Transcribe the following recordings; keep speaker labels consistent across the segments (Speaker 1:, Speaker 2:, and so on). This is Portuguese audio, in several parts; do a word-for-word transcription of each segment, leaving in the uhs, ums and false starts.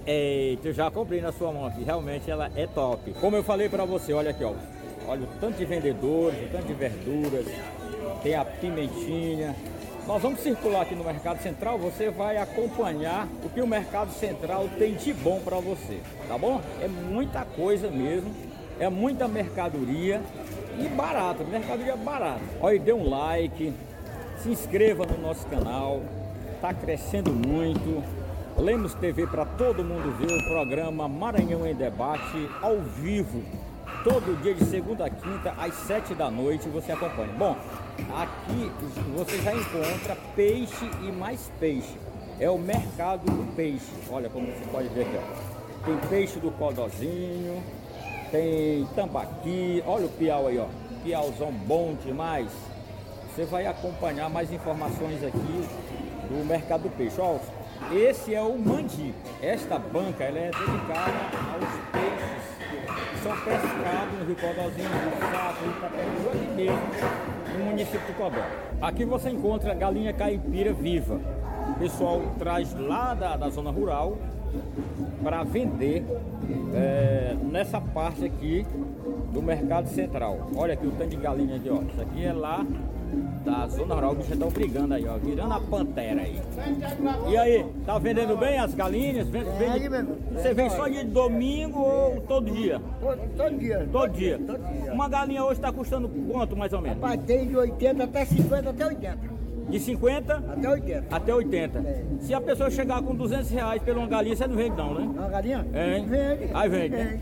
Speaker 1: Eita, eu já comprei na sua mão aqui, realmente ela é top. Como eu falei pra você, olha aqui, ó. Olha o tanto de vendedores, o tanto de verduras, tem a pimentinha. Nós vamos circular aqui no Mercado Central, você vai acompanhar o que o Mercado Central tem de bom para você, tá bom? É muita coisa mesmo, é muita mercadoria e barata, mercadoria barata. Olha, dê um like, se inscreva no nosso canal, tá crescendo muito. Lemos T V para todo mundo ver o programa Maranhão em Debate ao vivo. Todo dia de segunda a quinta, às sete da noite, você acompanha. Bom, aqui você já encontra peixe e mais peixe. É o mercado do peixe. Olha como você pode ver aqui, ó. Tem peixe do codozinho, tem tambaqui. Olha o piau aí, ó. Piauzão bom demais. Você vai acompanhar mais informações aqui do mercado do peixe. Ó, esse é o mandi. Esta banca, ela é dedicada aos peixes são pescados no Rio Codozinho, no Rio Saco, no Itapemirim, aqui mesmo, no município de Codó. Aqui você encontra galinha caipira viva. O pessoal traz lá da, da zona rural para vender é, nessa parte aqui do Mercado Central. Olha aqui o tanto de galinha aqui, ó. Isso aqui é lá da zona rural, o bicho estão brigando aí, ó, virando a pantera aí. E aí, tá vendendo bem as galinhas? Vende, vende... Você vem só de domingo ou todo dia?
Speaker 2: Todo dia.
Speaker 1: Todo dia. Todo dia. Uma galinha hoje está custando quanto, mais ou menos?
Speaker 2: Rapaz, tem de oitenta até cinquenta, até oitenta.
Speaker 1: De cinquenta?
Speaker 2: Até oitenta.
Speaker 1: Até oitenta.
Speaker 2: É.
Speaker 1: Se a pessoa chegar com duzentos reais por uma galinha, você não vende não, né?
Speaker 2: Uma galinha?
Speaker 1: É.
Speaker 2: Vende.
Speaker 1: Aí vende, né?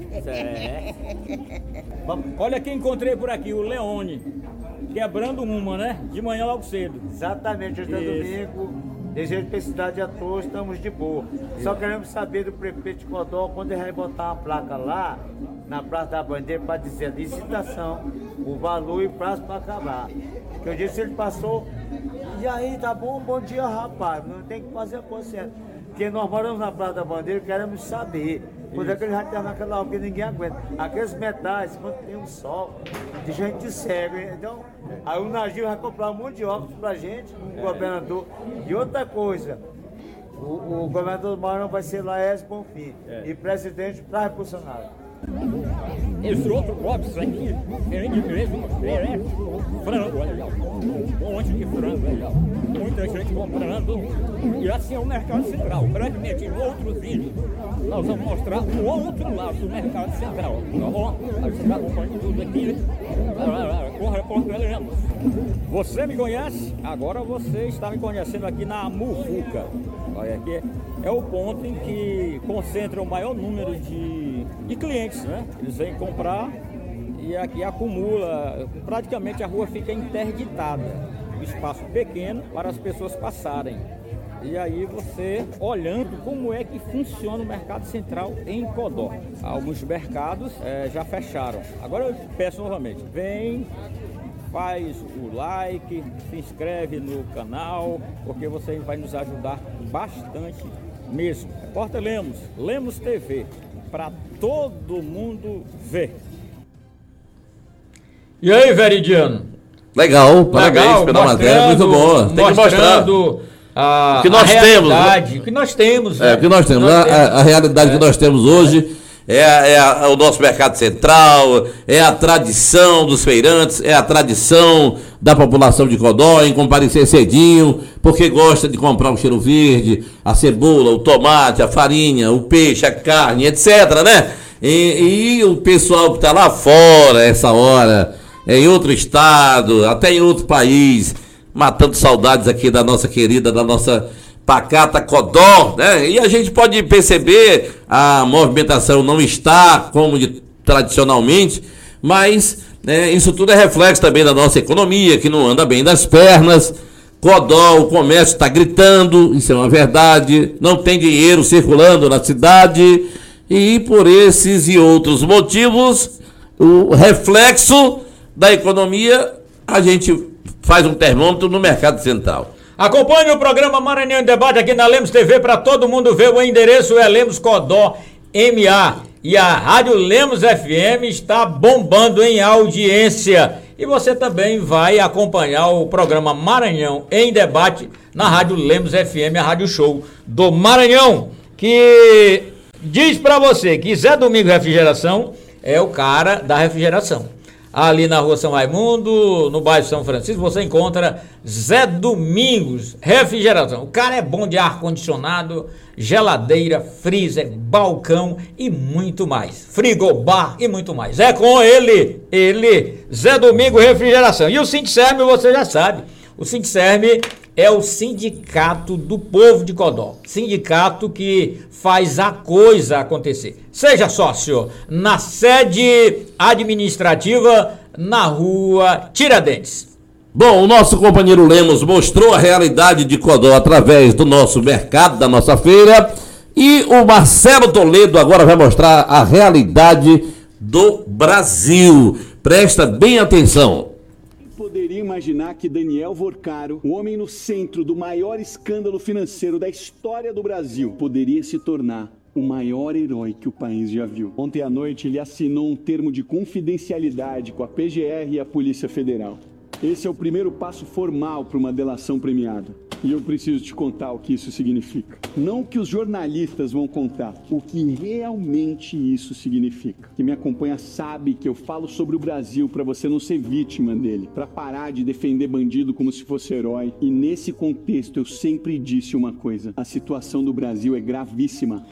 Speaker 1: Certo. Olha quem encontrei por aqui, o Leone. Quebrando uma, né? De manhã logo cedo.
Speaker 3: Exatamente, hoje é domingo, desejo felicidade a todos, estamos de boa. Isso. Só queremos saber do prefeito de Codó quando ele vai botar uma placa lá, na Praça da Bandeira, para dizer a licitação, o valor e o prazo para acabar. Porque eu disse, ele passou, e aí, tá bom, bom dia, rapaz, não tem que fazer a coisa certa. Porque nós moramos na Praça da Bandeira e queremos saber quando é que ele vai terminar aquela obra que ninguém aguenta. Aqueles metais, quando tem um sol, de gente cega, então, aí o Nagil vai comprar um monte de óculos pra gente, o é. governador. E outra coisa, o, o governador do Maranhão vai ser Laércio Bonfim, é. e presidente para Bolsonaro.
Speaker 1: Esse outro copo aqui, vende mesmo, é frango, olha, um monte de frango, olha, muita gente comprando, e assim é o Mercado Central. Brevemente, em outro vídeo, nós vamos mostrar o outro lado do Mercado Central, tá bom? Aí você está acompanhando tudo aqui, com o repórter Lemos. Você me conhece? Agora você está me conhecendo aqui na Muvuca. Olha aqui, é o ponto em que concentra o maior número de, de clientes, né? Eles vêm comprar e aqui acumula, praticamente a rua fica interditada, um espaço pequeno para as pessoas passarem. E aí você olhando como é que funciona o Mercado Central em Codó. Alguns mercados é, já fecharam. Agora eu peço novamente, vem, faz o like, se inscreve no canal, porque você vai nos ajudar bastante mesmo. Repórter Lemos, Lemos T V, para todo mundo ver. E aí, Veridiano?
Speaker 4: Legal, parabéns
Speaker 1: Legal,
Speaker 4: pela matéria, muito boa. Tem que mostrar
Speaker 1: a,
Speaker 4: o que nós
Speaker 1: a
Speaker 4: temos.
Speaker 1: Né? O que nós temos.
Speaker 4: É, o que nós temos. Nós a, temos. A, a realidade é. que nós temos hoje é, é, a, é o nosso mercado central, é a tradição dos feirantes, é a tradição da população de Codó em comparecer cedinho, porque gosta de comprar o cheiro verde, a cebola, o tomate, a farinha, o peixe, a carne, etcétera, né? E, e o pessoal que está lá fora, essa hora, em outro estado, até em outro país, matando saudades aqui da nossa querida, da nossa pacata Codó, né? E a gente pode perceber, a movimentação não está como de, tradicionalmente, mas né, isso tudo é reflexo também da nossa economia, que não anda bem das pernas. Codó, o comércio está gritando, isso é uma verdade, não tem dinheiro circulando na cidade, e por esses e outros motivos, o reflexo da economia, a gente faz um termômetro no Mercado Central.
Speaker 1: Acompanhe o programa Maranhão em Debate aqui na Lemos T V para todo mundo ver. O endereço é Lemos Codó M A. E a Rádio Lemos F M está bombando em audiência. E você também vai acompanhar o programa Maranhão em Debate na Rádio Lemos F M, a Rádio Show do Maranhão, que diz pra você que Zé Domingo Refrigeração é o cara da refrigeração. Ali na rua São Raimundo, no bairro São Francisco, você encontra Zé Domingos Refrigeração. O cara é bom de ar-condicionado, geladeira, freezer, balcão e muito mais. Frigobar e muito mais. É com ele, ele, Zé Domingo Refrigeração. E o Sindicerme, você já sabe, o Sindicerme é o sindicato do povo de Codó. Sindicato que faz a coisa acontecer. Seja sócio na sede administrativa na rua Tiradentes.
Speaker 4: Bom, o nosso companheiro Lemos mostrou a realidade de Codó através do nosso mercado, da nossa feira. E o Marcelo Toledo agora vai mostrar a realidade do Brasil. Presta bem atenção.
Speaker 5: Poderia imaginar que Daniel Vorcaro, o homem no centro do maior escândalo financeiro da história do Brasil, poderia se tornar o maior herói que o país já viu. Ontem à noite ele assinou um termo de confidencialidade com a P G R e a Polícia Federal. Esse é o primeiro passo formal para uma delação premiada. E eu preciso te contar o que isso significa. Não o que os jornalistas vão contar, o que realmente isso significa. Quem me acompanha sabe que eu falo sobre o Brasil para você não ser vítima dele, para parar de defender bandido como se fosse herói. E nesse contexto eu sempre disse uma coisa: a situação do Brasil é gravíssima.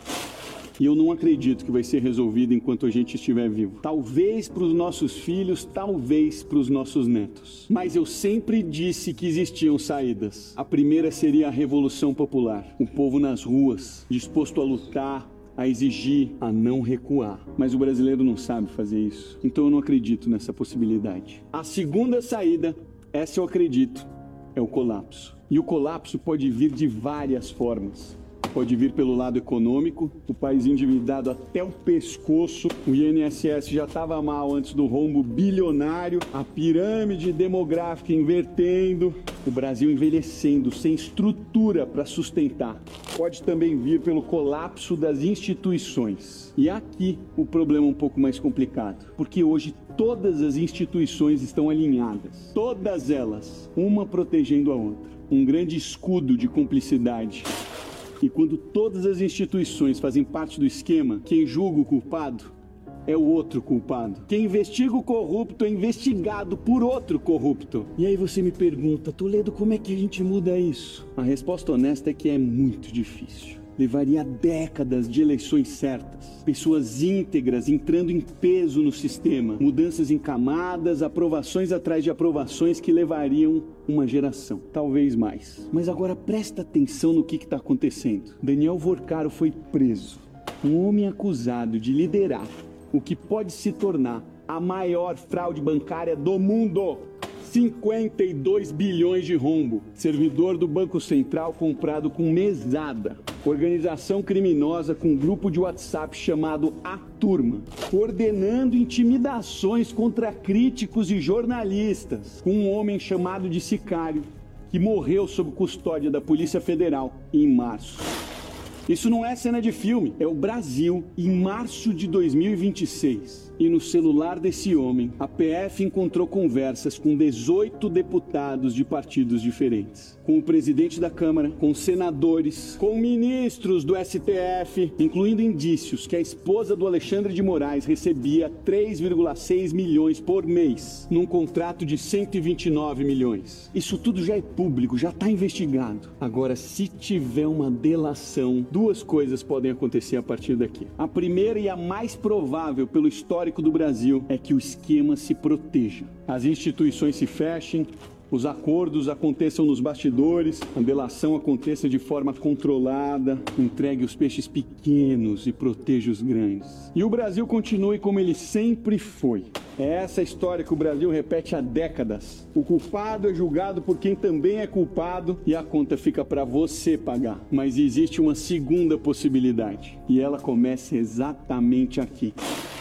Speaker 5: E eu não acredito que vai ser resolvido enquanto a gente estiver vivo. Talvez para os nossos filhos, talvez para os nossos netos. Mas eu sempre disse que existiam saídas. A primeira seria a Revolução Popular. O povo nas ruas, disposto a lutar, a exigir, a não recuar. Mas o brasileiro não sabe fazer isso. Então eu não acredito nessa possibilidade. A segunda saída, essa eu acredito, é o colapso. E o colapso pode vir de várias formas. Pode vir pelo lado econômico, o país endividado até o pescoço, o I N S S já estava mal antes do rombo bilionário, a pirâmide demográfica invertendo, o Brasil envelhecendo, sem estrutura para sustentar. Pode também vir pelo colapso das instituições. E aqui o problema é um pouco mais complicado, porque hoje todas as instituições estão alinhadas, todas elas, uma protegendo a outra. Um grande escudo de cumplicidade. E quando todas as instituições fazem parte do esquema, quem julga o culpado é o outro culpado. Quem investiga o corrupto é investigado por outro corrupto. E aí você me pergunta, Toledo, como é que a gente muda isso? A resposta honesta é que é muito difícil. Levaria décadas de eleições certas, pessoas íntegras entrando em peso no sistema, mudanças em camadas, aprovações atrás de aprovações que levariam uma geração, talvez mais. Mas agora presta atenção no que está acontecendo. Daniel Vorcaro foi preso, um homem acusado de liderar o que pode se tornar a maior fraude bancária do mundo. cinquenta e dois bilhões de rombo. Servidor do Banco Central comprado com mesada. Organização criminosa com grupo de WhatsApp chamado A Turma. Coordenando intimidações contra críticos e jornalistas. Com um homem chamado de Sicário, que morreu sob custódia da Polícia Federal em março. Isso não é cena de filme, é o Brasil em março de dois mil e vinte e seis. E no celular desse homem, a P F encontrou conversas com dezoito deputados de partidos diferentes. Com o presidente da Câmara, com senadores, com ministros do S T F, incluindo indícios que a esposa do Alexandre de Moraes recebia três vírgula seis milhões por mês, num contrato de cento e vinte e nove milhões. Isso tudo já é público, já está investigado. Agora, se tiver uma delação, duas coisas podem acontecer a partir daqui. A primeira e a mais provável pelo histórico do Brasil é que o esquema se proteja. As instituições se fechem, os acordos aconteçam nos bastidores, a delação aconteça de forma controlada, entregue os peixes pequenos e proteja os grandes. E o Brasil continue como ele sempre foi. É essa história que o Brasil repete há décadas. O culpado é julgado por quem também é culpado e a conta fica para você pagar. Mas existe uma segunda possibilidade e ela começa exatamente aqui.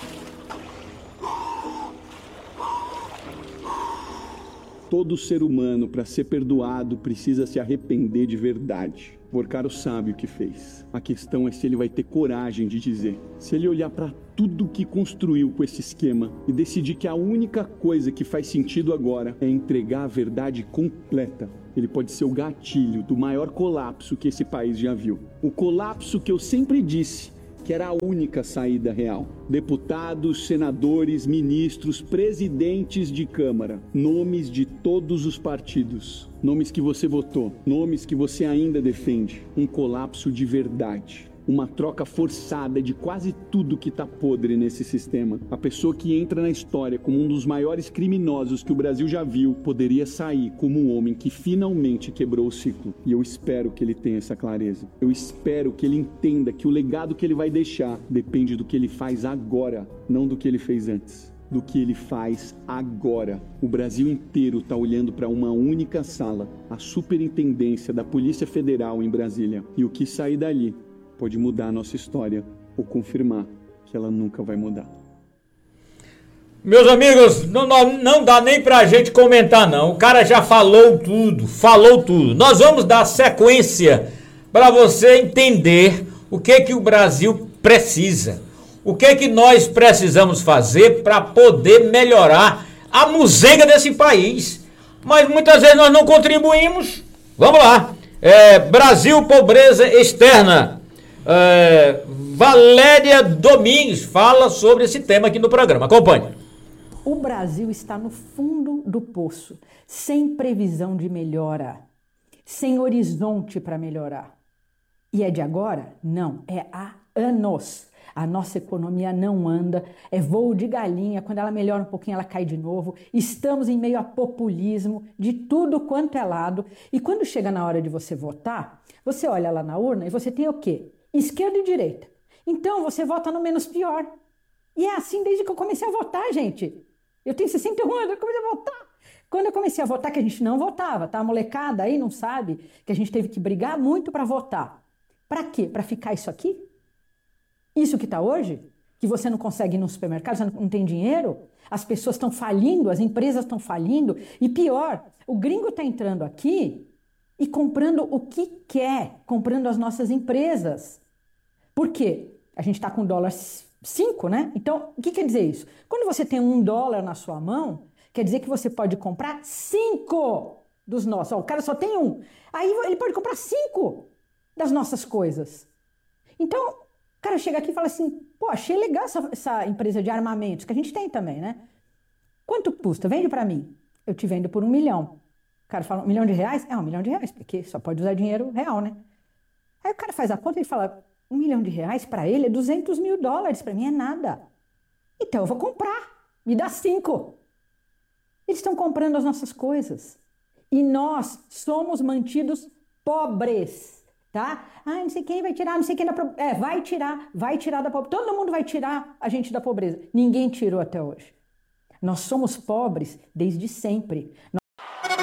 Speaker 5: Todo ser humano, para ser perdoado, precisa se arrepender de verdade. Vorcaro sabe o que fez. A questão é se ele vai ter coragem de dizer. Se ele olhar para tudo que construiu com esse esquema e decidir que a única coisa que faz sentido agora é entregar a verdade completa, ele pode ser o gatilho do maior colapso que esse país já viu. O colapso que eu sempre disse que era a única saída real. Deputados, senadores, ministros, presidentes de Câmara, nomes de todos os partidos, nomes que você votou, nomes que você ainda defende. Um colapso de verdade. Uma troca forçada de quase tudo que tá podre nesse sistema. A pessoa que entra na história como um dos maiores criminosos que o Brasil já viu poderia sair como um homem que finalmente quebrou o ciclo. E eu espero que ele tenha essa clareza. Eu espero que ele entenda que o legado que ele vai deixar depende do que ele faz agora, não do que ele fez antes. Do que ele faz agora. O Brasil inteiro está olhando para uma única sala, a Superintendência da Polícia Federal em Brasília. E o que sair dali pode mudar a nossa história ou confirmar que ela nunca vai mudar.
Speaker 1: Meus amigos, não, não, não dá nem pra gente comentar não, o cara já falou tudo, falou tudo. Nós vamos dar sequência para você entender o que que o Brasil precisa, o que que nós precisamos fazer para poder melhorar a muzenga desse país. Mas muitas vezes nós não contribuímos. Vamos lá, é, Brasil, pobreza externa. É, Valéria Domingues fala sobre esse tema aqui no programa. Acompanhe.
Speaker 6: O Brasil está no fundo do poço, sem previsão de melhora, sem horizonte para melhorar. E é de agora? Não, é há anos. A nossa economia não anda, é voo de galinha, quando ela melhora um pouquinho ela cai de novo. Estamos em meio a populismo de tudo quanto é lado. E quando chega na hora de você votar, você olha lá na urna e você tem o quê? Esquerda e direita. Então você vota no menos pior. E é assim desde que eu comecei a votar, gente. Eu tenho sessenta e um anos, eu comecei a votar. Quando eu comecei a votar, que a gente não votava, tá? A molecada aí não sabe que a gente teve que brigar muito para votar. Para quê? Para ficar isso aqui? Isso que tá hoje? Que você não consegue ir no supermercado, você não tem dinheiro? As pessoas estão falindo, as empresas estão falindo. E pior, o gringo tá entrando aqui e comprando o que quer, comprando as nossas empresas. Por quê? A gente está com dólar cinco, né? Então, o que quer dizer isso? Quando você tem um dólar na sua mão, quer dizer que você pode comprar cinco dos nossos. Ó, o cara só tem um. Aí ele pode comprar cinco das nossas coisas. Então, o cara chega aqui e fala assim, pô, achei legal essa, essa empresa de armamentos, que a gente tem também, né? Quanto custa? Vende para mim. Eu te vendo por um milhão. O cara fala, um milhão de reais? É, um milhão de reais, porque só pode usar dinheiro real, né? Aí o cara faz a conta e fala, um milhão de reais para ele é duzentos mil dólares, para mim é nada. Então eu vou comprar, me dá cinco. Eles estão comprando as nossas coisas. E nós somos mantidos pobres, tá? Ah, não sei quem vai tirar, não sei quem... Da... É, vai tirar, vai tirar da pobreza. Todo mundo vai tirar a gente da pobreza. Ninguém tirou até hoje. Nós somos pobres desde sempre.